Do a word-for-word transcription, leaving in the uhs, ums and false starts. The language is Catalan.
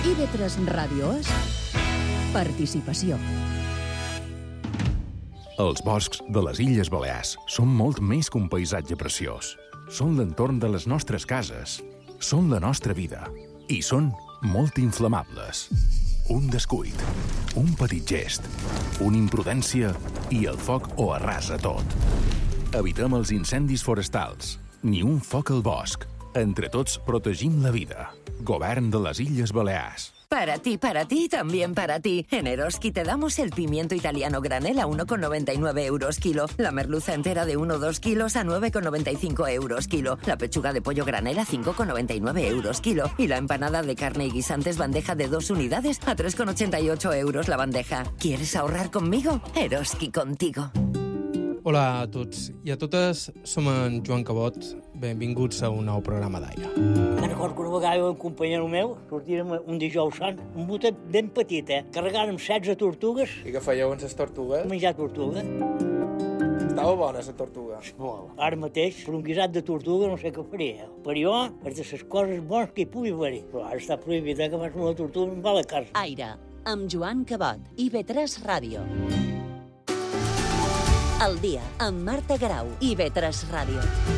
I V tres Ràdio és participació. Els boscs de les Illes Balears són molt més que un paisatge preciós. Són l'entorn de les nostres cases, són la nostra vida i són molt inflamables. Un descuit, un petit gest, una imprudència i el foc ho arrasa tot. Evitem els incendis forestals, ni un foc al bosc. Entre tots protegim la vida. Govern de les Illes Balears. Para ti, para ti, también para ti. En Eroski te damos el pimiento italiano granel a uno con noventa y nueve euros kilo, la merluza entera de uno o dos kilos a nueve con noventa y cinco euros kilo, la pechuga de pollo granel a cinco con noventa y nueve euros kilo y la empanada de carne y guisantes bandeja de dos unidades a tres con ochenta y ocho euros la bandeja. ¿Quieres ahorrar conmigo? Eroski contigo. Hola a tots i a totes, som en Joan Cabot. Benvinguts a un nou programa d'Aire. Me'n recordo que una vegada un companyero meu sortíem un dijous sant, un botet ben petit, eh? Carregàrem setze tortugues. I què fèieu amb les tortugues? Menjar tortuga. Estava bona, la tortuga. Molt. Ara mateix, per un guisat de tortuga, no sé què faria. Per jo, és de les coses bones que hi pugui haver-hi. Però ara està prohibit, eh, que fas una tortuga en va la casa. Aire, amb Joan Cabot, I V tres Ràdio. El dia, amb Marta Grau, I V tres Ràdio.